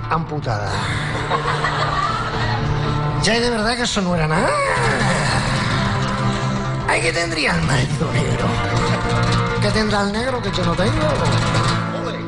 amputada. Ya, y de verdad que eso no era nada. Ay, ¿qué tendría el maldito negro? ¿Qué tendrá el negro que yo no tengo?